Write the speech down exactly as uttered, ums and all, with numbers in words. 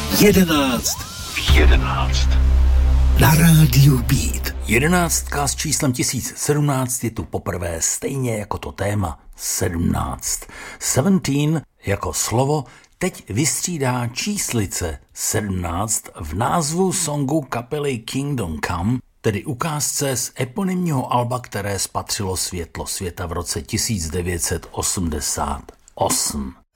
Jedenáct. Jedenáct. Na rádiu Beat. Jedenáctka s číslem tisíc sedmnáct je tu poprvé stejně jako to téma sedmnáct. Seventeen jako slovo teď vystřídá číslice sedmnáct v názvu songu kapely Kingdom Come, tedy ukázce z eponymního alba, které spatřilo světlo světa v roce tisíc devět set osmdesát osm.